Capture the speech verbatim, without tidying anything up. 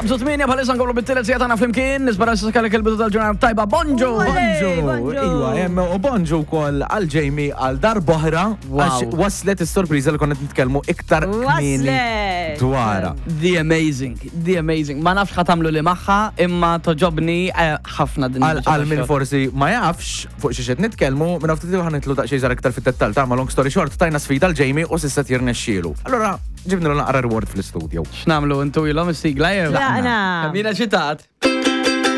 ħamsa tminja bħalissa nkomplu bit-tielet sigħa tagħna flimkien, nispera issa kellek il-bidu tal-ġurnata tajba. Bonġu! Bonġu! Iwa, hemm u bonġu wkoll għal Jamie għal dar boħra għax waslet is-sorpriża li konna nitkellmu iktar kmieni dwarha. The amazing, the amazing. Ma nafx ħatamlu li magħha imma toġobni ħafna din. Għal min forsi ma jafx fuq xi xed nitkellmu, minn ftit ħanitlu daqsxejn żgħar iktar fit-dettall ta' ma long story short tajna sfida l Jamie u s'issa tirnexxielu. Allura ġibna l naqra reward fl-istudju. X'namlu intu ilhom is-sigla jew? Laqna. Kamina ċitat.